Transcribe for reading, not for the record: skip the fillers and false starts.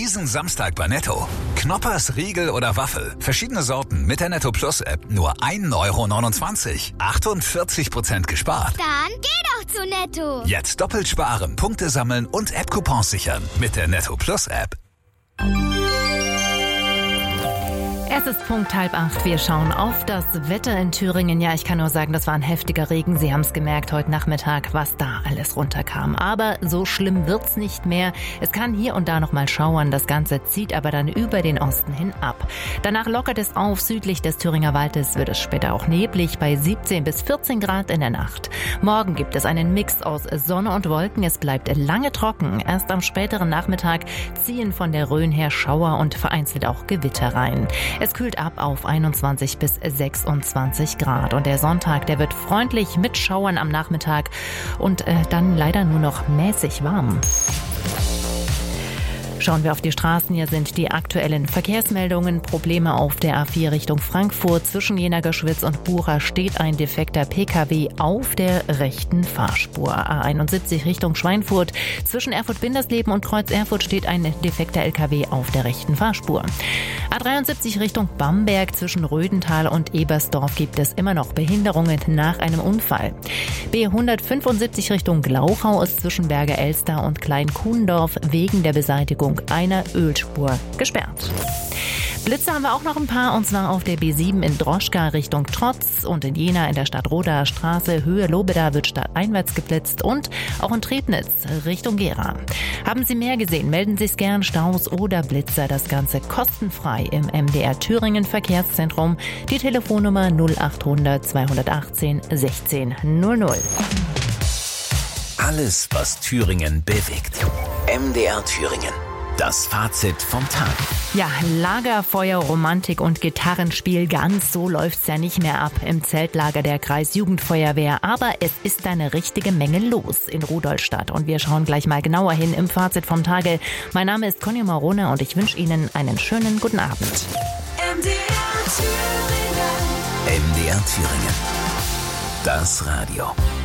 Diesen Samstag bei Netto. Knoppers, Riegel oder Waffel. Verschiedene Sorten mit der Netto Plus App. Nur 1,29 €. 48% gespart. Dann geh doch zu Netto. Jetzt doppelt sparen, Punkte sammeln und App-Coupons sichern. Mit der Netto Plus App. Es ist Punkt 7:30. Wir schauen auf das Wetter in Thüringen. Ja, ich kann nur sagen, das war ein heftiger Regen. Sie haben es gemerkt heute Nachmittag, was da alles runterkam. Aber so schlimm wird's nicht mehr. Es kann hier und da noch mal schauern. Das Ganze zieht aber dann über den Osten hin ab. Danach lockert es auf. Südlich des Thüringer Waldes wird es später auch neblig bei 17 bis 14 Grad in der Nacht. Morgen gibt es einen Mix aus Sonne und Wolken. Es bleibt lange trocken. Erst am späteren Nachmittag ziehen von der Rhön her Schauer und vereinzelt auch Gewitter rein. Es kühlt ab auf 21 bis 26 Grad. Und der Sonntag, der wird freundlich mit Schauern am Nachmittag und dann leider nur noch mäßig warm. Schauen wir auf die Straßen. Hier sind die aktuellen Verkehrsmeldungen. Probleme auf der A4 Richtung Frankfurt. Zwischen Jena-Geschwitz und Bura steht ein defekter Pkw auf der rechten Fahrspur. A71 Richtung Schweinfurt. Zwischen Erfurt-Bindersleben und Kreuz Erfurt steht ein defekter Lkw auf der rechten Fahrspur. A73 Richtung Bamberg. Zwischen Rödental und Ebersdorf gibt es immer noch Behinderungen nach einem Unfall. B175 Richtung Glauchau ist zwischen Berge-Elster und Klein-Kuhndorf wegen der Beseitigung einer Ölspur gesperrt. Blitze haben wir auch noch ein paar, und zwar auf der B7 in Droschka Richtung Trotz und in Jena in der Stadtroder Straße Höhe Lobeda wird stadteinwärts geblitzt und auch in Trebnitz Richtung Gera. Haben Sie mehr gesehen, melden Sie es gern, Staus oder Blitzer, das Ganze kostenfrei im MDR Thüringen Verkehrszentrum. Die Telefonnummer 0800 218 16 00. Alles, was Thüringen bewegt. MDR Thüringen. Das Fazit vom Tag. Ja, Lagerfeuer, Romantik und Gitarrenspiel, ganz so läuft's ja nicht mehr ab im Zeltlager der Kreisjugendfeuerwehr. Aber es ist eine richtige Menge los in Rudolstadt. Und wir schauen gleich mal genauer hin im Fazit vom Tage. Mein Name ist Conny Marona und ich wünsche Ihnen einen schönen guten Abend. MDR Thüringen. Das Radio.